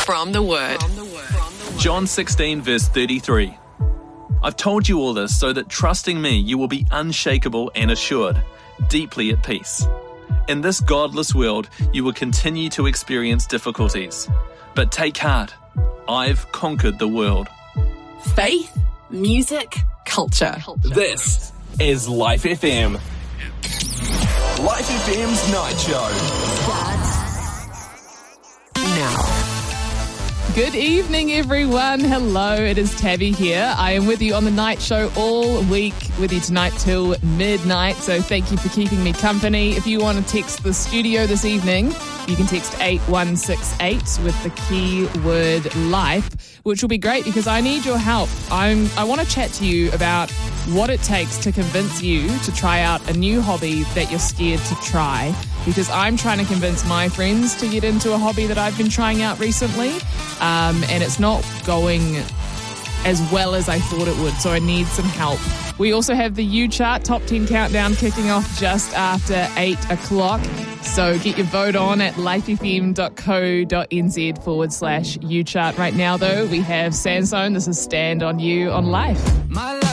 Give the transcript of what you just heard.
from the Word. John 16 verse 33. I've told you all this so that trusting me you will be unshakable and assured, deeply at peace. In this godless world you will continue to experience difficulties. But take heart, I've conquered the world. Faith, music, culture. This is Life FM. Life FM's Night Show. Now. Good evening, everyone. Hello, it is Tabby here. I am with you on the night show all week, with you tonight till midnight. So thank you for keeping me company. If you want to text the studio this evening, you can text 8168 with the keyword life, which will be great because I need your help. I want to chat to you about what it takes to convince you to try out a new hobby that you're scared to try, because I'm trying to convince my friends to get into a hobby that I've been trying out recently, and it's not going as well as I thought it would, so I need some help. We also have the U-Chart Top 10 Countdown kicking off just after 8 o'clock, so get your vote on at lifefm.co.nz/U-Chart. Right now, though, we have Sansone. This is Stand On You on Life. My